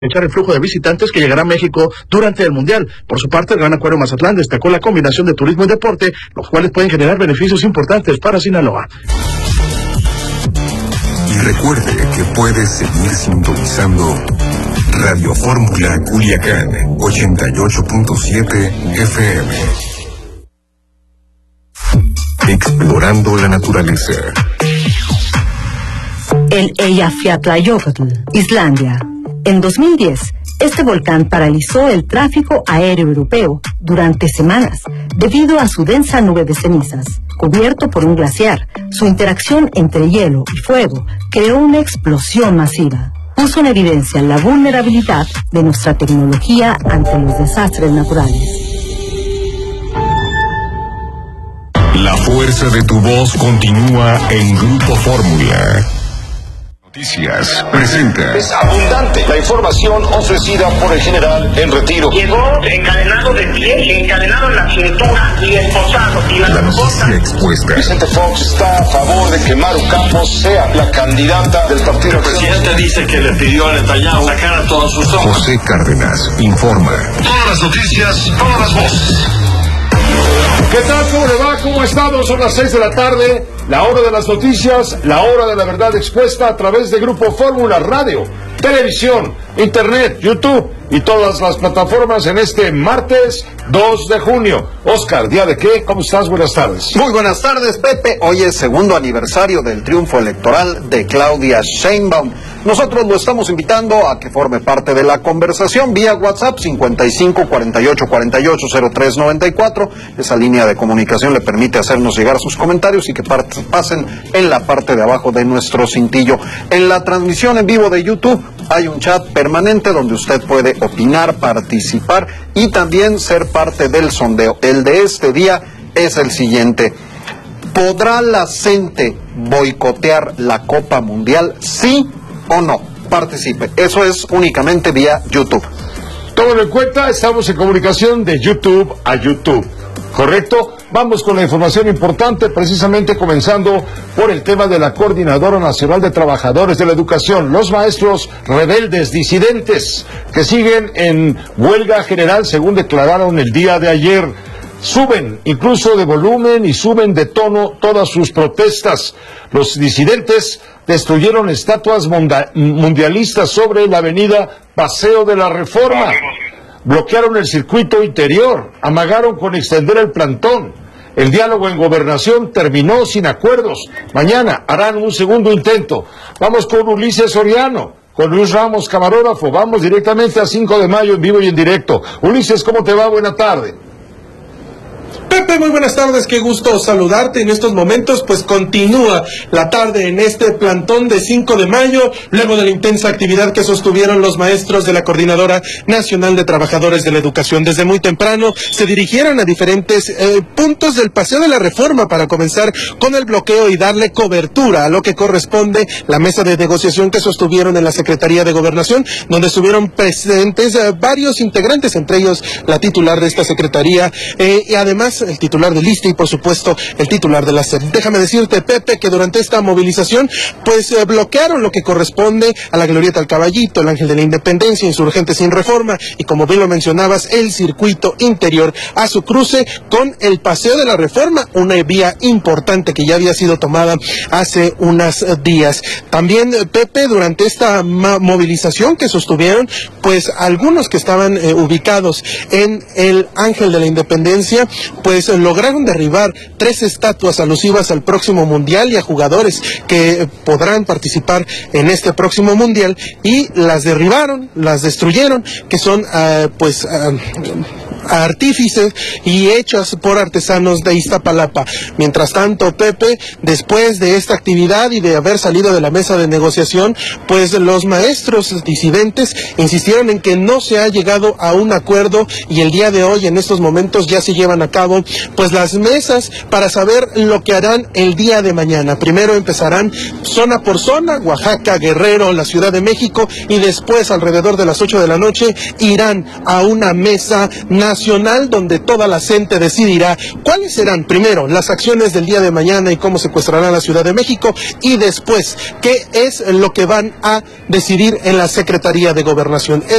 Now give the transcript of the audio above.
echar el flujo de visitantes que llegará a México durante el Mundial. Por su parte, el Gran Acuario Mazatlán destacó la combinación de turismo y deporte, los cuales pueden generar beneficios importantes para Sinaloa. Y recuerde que puede seguir sintonizando Radio Fórmula Culiacán 88.7 FM. Explorando la naturaleza. El Eyjafjallajökull, Islandia. En 2010, este volcán paralizó el tráfico aéreo europeo durante semanas debido a su densa nube de cenizas. Cubierto por un glaciar, su interacción entre hielo y fuego creó una explosión masiva. Puso en evidencia la vulnerabilidad de nuestra tecnología ante los desastres naturales. La fuerza de tu voz continúa en Grupo Fórmula. Noticias presenta. Es abundante la información ofrecida por el general en retiro. Llegó encadenado de pie y encadenado en la cintura y esposado. Y la noticia expuesta. Vicente Fox está a favor de que Maru Campos sea la candidata del partido. El presidente dice que le pidió a Netanyahu sacar a todos sus ojos. José Cárdenas informa. Todas las noticias, todas las voces. ¿Qué tal? ¿Cómo le va? ¿Cómo ha estado? Son las 6 de la tarde, la hora de las noticias, la hora de la verdad expuesta a través de Grupo Fórmula, radio, televisión, internet, YouTube y todas las plataformas en este martes 2 de junio. Oscar, ¿día de qué? ¿Cómo estás? Buenas tardes. Muy buenas tardes, Pepe. Hoy es segundo aniversario del triunfo electoral de Claudia Sheinbaum. Nosotros lo estamos invitando a que forme parte de la conversación vía WhatsApp 55 48 48 03 94. Esa línea de comunicación le permite hacernos llegar sus comentarios y que pasen en la parte de abajo de nuestro cintillo. En la transmisión en vivo de YouTube hay un chat permanente donde usted puede opinar, participar y también ser parte del sondeo. El de este día es el siguiente: ¿podrá la gente boicotear la Copa Mundial? ¿Sí o no? Participe. Eso es únicamente vía YouTube. Tómenlo en cuenta, estamos en comunicación de YouTube a YouTube. ¿Correcto? Vamos con la información importante, precisamente comenzando por el tema de la Coordinadora Nacional de Trabajadores de la Educación, los maestros rebeldes, disidentes, que siguen en huelga general, según declararon el día de ayer. Suben incluso de volumen y suben de tono todas sus protestas. Los disidentes destruyeron estatuas mundialistas sobre la avenida Paseo de la Reforma. Bloquearon el circuito interior, amagaron con extender el plantón. El diálogo en gobernación terminó sin acuerdos. Mañana harán un segundo intento. Vamos con Ulises Soriano, con Luis Ramos, camarógrafo. Vamos directamente a 5 de mayo en vivo y en directo. Ulises, ¿cómo te va? Buena tarde. Pepe, muy buenas tardes, qué gusto saludarte. En estos momentos pues continúa la tarde en este plantón de 5 de mayo, luego de la intensa actividad que sostuvieron los maestros de la Coordinadora Nacional de Trabajadores de la Educación. Desde muy temprano se dirigieron a diferentes puntos del Paseo de la Reforma para comenzar con el bloqueo y darle cobertura a lo que corresponde la mesa de negociación que sostuvieron en la Secretaría de Gobernación, donde estuvieron presentes varios integrantes, entre ellos la titular de esta secretaría y además el titular del ISSSTE y por supuesto el titular de la SEP. Déjame decirte, Pepe, que durante esta movilización pues bloquearon lo que corresponde a la Glorieta al Caballito, el Ángel de la Independencia, Insurgentes sin Reforma y, como bien lo mencionabas, el circuito interior a su cruce con el Paseo de la Reforma, una vía importante que ya había sido tomada hace unos días. También, Pepe, durante esta movilización que sostuvieron, pues algunos que estaban ubicados en el Ángel de la Independencia pues lograron derribar 3 estatuas alusivas al próximo Mundial y a jugadores que podrán participar en este próximo Mundial, y las derribaron, las destruyeron, que son artífices y hechas por artesanos de Iztapalapa. Mientras tanto, Pepe, después de esta actividad y de haber salido de la mesa de negociación, pues los maestros disidentes insistieron en que no se ha llegado a un acuerdo, y el día de hoy, en estos momentos, ya se llevan a cabo pues las mesas para saber lo que harán el día de mañana. Primero empezarán zona por zona, Oaxaca, Guerrero, la Ciudad de México, y después, alrededor de las 8 de la noche, irán a una mesa nacional donde toda la gente decidirá cuáles serán primero las acciones del día de mañana y cómo secuestrarán la Ciudad de México, y después qué es lo que van a decidir en la Secretaría de Gobernación.